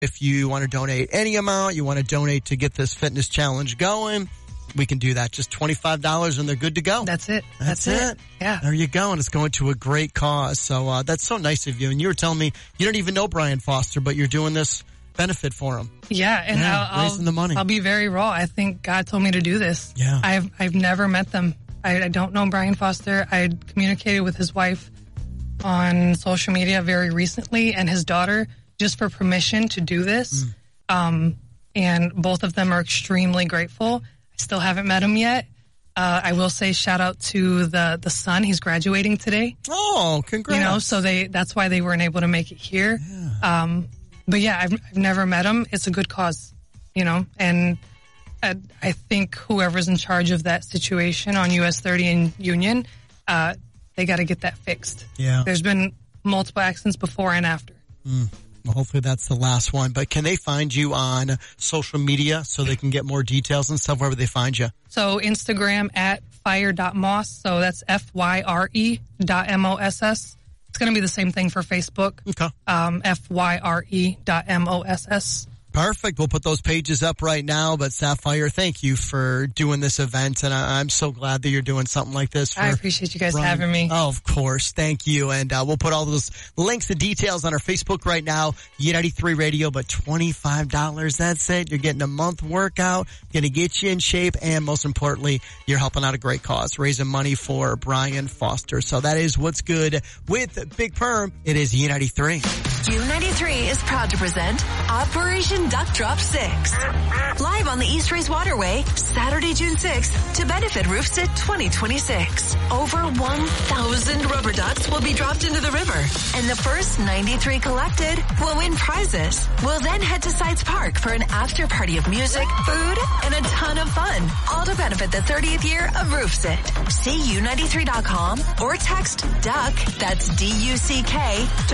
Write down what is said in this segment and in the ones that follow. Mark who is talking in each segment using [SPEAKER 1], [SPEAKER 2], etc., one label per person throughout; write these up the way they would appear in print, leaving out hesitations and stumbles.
[SPEAKER 1] If you want to donate any amount, you want to donate to get this fitness challenge going, we can do that. Just $25 and they're good to go.
[SPEAKER 2] That's it.
[SPEAKER 1] That's it.
[SPEAKER 2] Yeah.
[SPEAKER 1] There you go. And it's going to a great cause. So that's so nice of you. And you were telling me you don't even know Brian Foster, but you're doing this benefit for him.
[SPEAKER 2] Yeah. And
[SPEAKER 1] raising the money.
[SPEAKER 2] I'll be very raw. I think God told me to do this.
[SPEAKER 1] Yeah.
[SPEAKER 2] I've never met them. I don't know Brian Foster. I communicated with his wife on social media very recently and his daughter just for permission to do this. And both of them are extremely grateful. I still haven't met him yet. I will say shout out to the son. He's graduating today.
[SPEAKER 1] Oh, congrats.
[SPEAKER 2] You know, so that's why they weren't able to make it here. Yeah. But yeah, I've never met him. It's a good cause, you know, and I think whoever's in charge of that situation on US 30 and Union, they got to get that fixed.
[SPEAKER 1] Yeah.
[SPEAKER 2] There's been multiple accidents before and after.
[SPEAKER 1] Well, hopefully that's the last one. But can they find you on social media so they can get more details and stuff? Where would they find you?
[SPEAKER 2] So Instagram at fire.moss. So that's FYRE.MOSS. It's going to be the same thing for Facebook.
[SPEAKER 1] Okay.
[SPEAKER 2] FYRE.MOSS.
[SPEAKER 1] Perfect. We'll put those pages up right now. But Sapphire, thank you for doing this event. And I'm so glad that you're doing something like this.
[SPEAKER 2] I appreciate you guys having me.
[SPEAKER 1] Oh, of course. Thank you. And we'll put all those links and details on our Facebook right now. U93 Radio, but $25. That's it. You're getting a month workout, going to get you in shape. And most importantly, you're helping out a great cause, raising money for Brian Foster. So that is what's good with Big Perm. It is U93.
[SPEAKER 3] U93 is proud to present Operation Duck Drop 6. Live on the East Race Waterway, Saturday, June 6th, to benefit Roofsit 2026. Over 1,000 rubber ducks will be dropped into the river, and the first 93 collected will win prizes. We'll then head to Sites Park for an after party of music, food, and a ton of fun, all to benefit the 30th year of Roofsit. See U93.com or text DUCK, that's D-U-C-K, to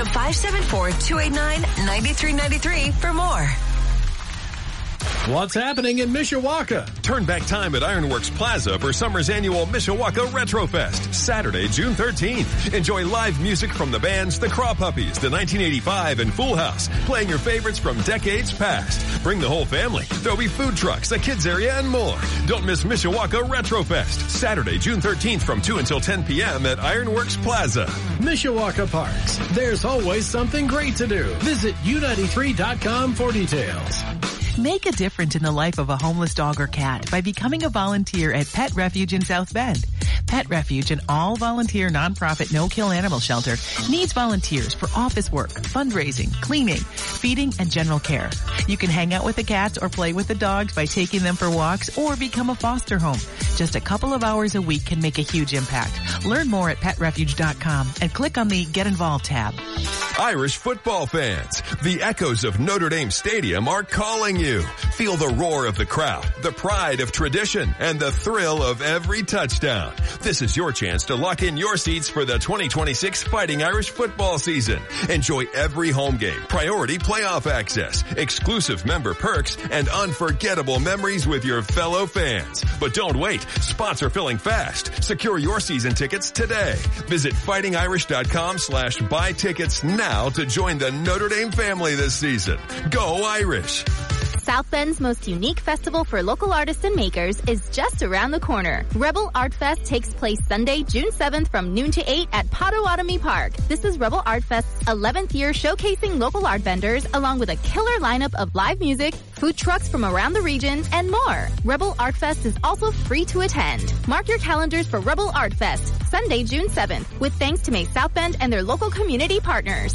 [SPEAKER 3] 574-289-9393 for more.
[SPEAKER 4] What's happening in Mishawaka?
[SPEAKER 5] Turn back time at Ironworks Plaza for summer's annual Mishawaka Retrofest, Saturday, June 13th. Enjoy live music from the bands The Craw Puppies, The 1985, and Full House, playing your favorites from decades past. Bring the whole family. There'll be food trucks, a kids area, and more. Don't miss Mishawaka Retrofest, Saturday, June 13th from 2 until 10 p.m. at Ironworks Plaza.
[SPEAKER 4] Mishawaka Parks. There's always something great to do. Visit U93.com for details.
[SPEAKER 6] Make a difference in the life of a homeless dog or cat by becoming a volunteer at Pet Refuge in South Bend. Pet Refuge, an all-volunteer nonprofit no-kill animal shelter, needs volunteers for office work, fundraising, cleaning, feeding, and general care. You can hang out with the cats or play with the dogs by taking them for walks or become a foster home. Just a couple of hours a week can make a huge impact. Learn more at petrefuge.com and click on the Get Involved tab.
[SPEAKER 5] Irish football fans, the echoes of Notre Dame Stadium are calling you. Feel the roar of the crowd, the pride of tradition, and the thrill of every touchdown. This is your chance to lock in your seats for the 2026 Fighting Irish football season. Enjoy every home game, priority playoff access, exclusive member perks, and unforgettable memories with your fellow fans. But don't wait. Spots are filling fast. Secure your season tickets today. Visit fightingirish.com/buy tickets now to join the Notre Dame family this season. Go Irish!
[SPEAKER 7] South Bend's most unique festival for local artists and makers is just around the corner. Rebel Art Fest takes place Sunday, June 7th from noon to 8 at Potawatomi Park. This is Rebel Art Fest's 11th year showcasing local art vendors along with a killer lineup of live music, food trucks from around the region, and more. Rebel Art Fest is also free to attend. Mark your calendars for Rebel Art Fest, Sunday, June 7th, with thanks to May South Bend and their local community partners.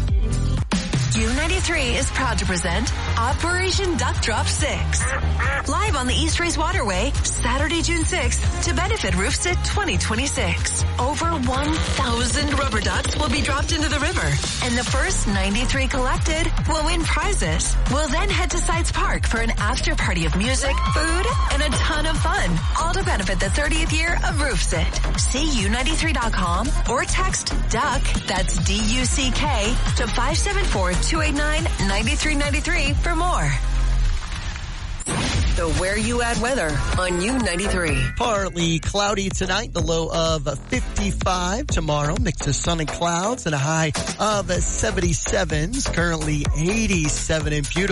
[SPEAKER 3] U93 is proud to present Operation Duck Drop 6. Live on the East Race Waterway, Saturday, June 6th, to benefit Roofsit 2026. Over 1,000 rubber ducks will be dropped into the river, and the first 93 collected will win prizes. We'll then head to Sites Park for an after party of music, food, and a ton of fun, all to benefit the 30th year of Roofsit. See U93.com or text DUCK, that's D-U-C-K, to 574-289-9393 for more.
[SPEAKER 8] the Where You At weather on U93.
[SPEAKER 1] Partly cloudy tonight, the low of 55. Tomorrow, mix of sun and clouds and a high of 77s. Currently 87 in Butte.